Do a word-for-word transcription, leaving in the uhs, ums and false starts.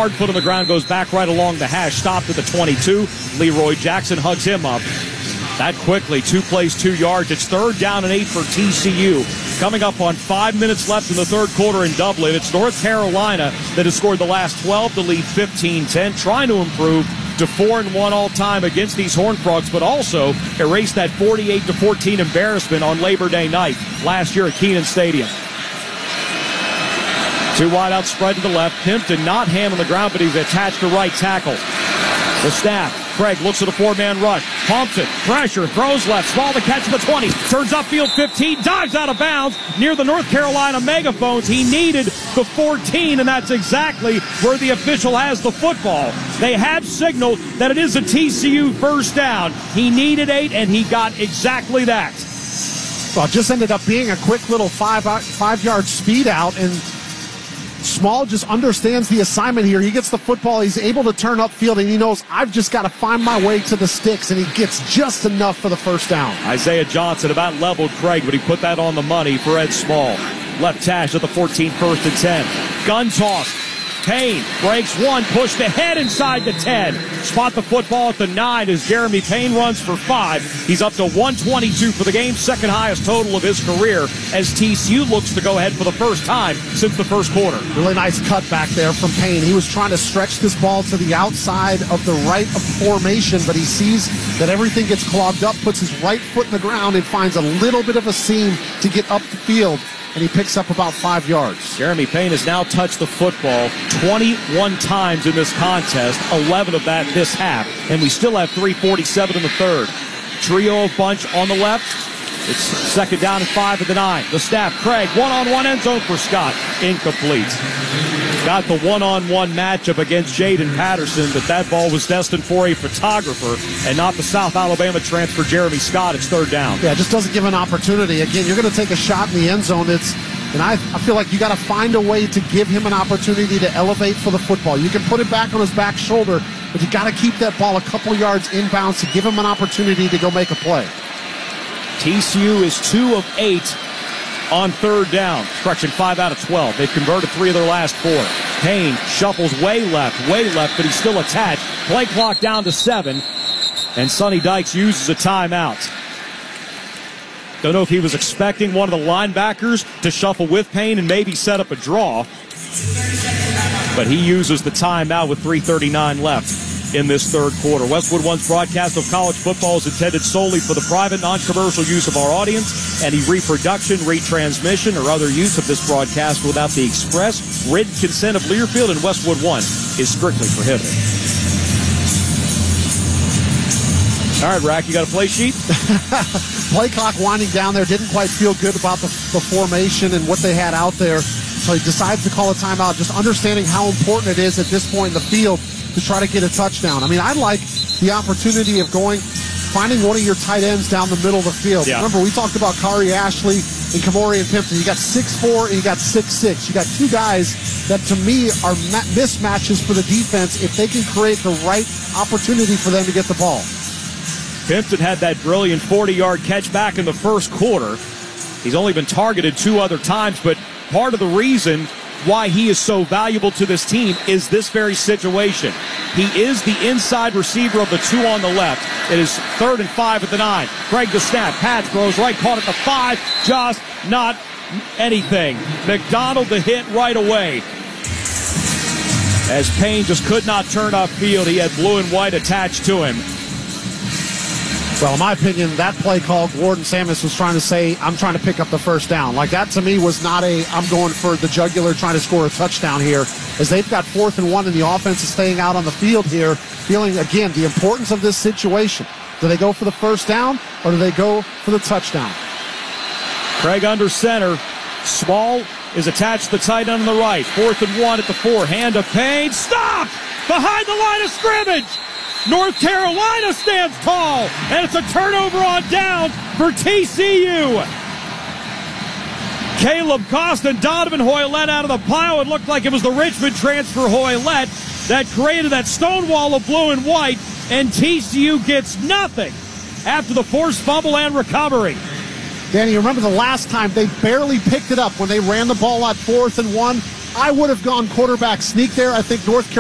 Hard foot on the ground, goes back right along the hash, stopped at the twenty-two. Leroy Jackson hugs him up. That quickly, two plays, two yards. It's third down and eight for T C U. Coming up on five minutes left in the third quarter in Dublin. It's North Carolina that has scored the last twelve to lead fifteen ten, trying to improve to four and one all time against these Horned Frogs, but also erase that forty-eight to fourteen embarrassment on Labor Day night last year at Kenan Stadium. Two wide out spread to the left. Pimpton not hand on the ground, but he's attached to right tackle. The snap. Craig looks at a four-man rush. Pumps it. Pressure. Throws left. Small to catch at the twenty. Turns upfield fifteen. Dives out of bounds near the North Carolina megaphones. He needed the fourteen, and that's exactly where the official has the football. They have signaled that it is a T C U first down. He needed eight, and he got exactly that. Well, it just ended up being a quick little five, five-yard speed out, and Small just understands the assignment here. He gets the football. He's able to turn upfield, and he knows I've just got to find my way to the sticks, and he gets just enough for the first down. Isaiah Johnson about leveled Craig, but he put that on the money for Ed Small. Left hash at the fourteen, first and ten. Gun toss. Payne breaks one, pushed ahead inside the ten. Spot the football at the nine as Jeremy Payne runs for five. He's up to one twenty-two for the game, second highest total of his career, as T C U looks to go ahead for the first time since the first quarter. Really nice cut back there from Payne. He was trying to stretch this ball to the outside of the right of formation, but he sees that everything gets clogged up, puts his right foot in the ground, and finds a little bit of a seam to get up the field. And he picks up about five yards. Jeremy Payne has now touched the football twenty-one times in this contest, eleven of that this half. And we still have three forty-seven in the third. Trio of bunch on the left. It's second down and five at the nine. The snap, Craig, one-on-one end zone for Scott. Incomplete. Got the one-on-one matchup against Jaden Patterson, but that ball was destined for a photographer and not the South Alabama transfer Jeremy Scott. It's third down. Yeah, it just doesn't give an opportunity. Again, you're going to take a shot in the end zone. It's, and I, I feel like you got to find a way to give him an opportunity to elevate for the football. You can put it back on his back shoulder, but you got to keep that ball a couple yards inbounds to give him an opportunity to go make a play. T C U is two of eight on third down. Correction, five out of twelve. They've converted three of their last four. Payne shuffles way left, way left, but he's still attached. Play clock down to seven, and Sonny Dykes uses a timeout. Don't know if he was expecting one of the linebackers to shuffle with Payne and maybe set up a draw, but he uses the timeout with three thirty-nine left in this third quarter. Westwood One's broadcast of college football is intended solely for the private, non-commercial use of our audience. Any reproduction, retransmission, or other use of this broadcast without the express written consent of Learfield and Westwood One is strictly prohibited. All right, Rack, you got a play sheet? Play clock winding down there. Didn't quite feel good about the, the formation and what they had out there. So he decides to call a timeout, just understanding how important it is at this point in the field to try to get a touchdown. I mean, I like the opportunity of going, finding one of your tight ends down the middle of the field. Yeah. Remember, we talked about Kari Ashley and Kamori and Pimpton. You got six four and you got six six. You got two guys that, to me, are mismatches for the defense if they can create the right opportunity for them to get the ball. Pimpton had that brilliant forty-yard catch back in the first quarter. He's only been targeted two other times, but part of the reason why he is so valuable to this team is this very situation. He is the inside receiver of the two on the left. It is third and five at the nine. Craig the snap. Pat throws right, caught at the five. Just not anything. McDonald the hit right away. As Payne just could not turn upfield, he had blue and white attached to him. Well, in my opinion, that play call, Gordon Samus was trying to say, I'm trying to pick up the first down. Like, that to me was not a, I'm going for the jugular trying to score a touchdown here, as they've got fourth and one and the offense is staying out on the field here, feeling, again, the importance of this situation. Do they go for the first down, or do they go for the touchdown? Craig under center. Small is attached to the tight end on the right. Fourth and one at the four. Hand to Payne. Stopped behind the line of scrimmage. North Carolina stands tall, and it's a turnover on down for T C U. Caleb Costa and Donovan Hoylett out of the pile. It looked like it was the Richmond transfer Hoylett that created that stone wall of blue and white, and T C U gets nothing after the forced fumble and recovery. Danny, you remember the last time they barely picked it up when they ran the ball at fourth and one? I would have gone quarterback sneak there. I think North Carolina